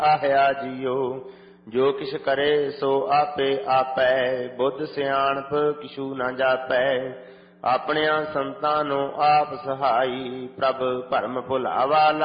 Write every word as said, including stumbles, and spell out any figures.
ਆਹਿਆ JIO. ਜੋ ਕਿਛ ਕਰੇ ਸੋ ਆਪੇ ਆਪੈ, ਬੁੱਧ ਸਿਆਣਪ ਕਿਛੂ ਨਾ ਜਾਪੈ। ਆਪਣਿਆਂ ਸੰਤਾਂ ਨੂੰ ਆਪ ਸਹਾਈ, ਪ੍ਰਭ ਭਰਮ ਭੁਲਾਵਾ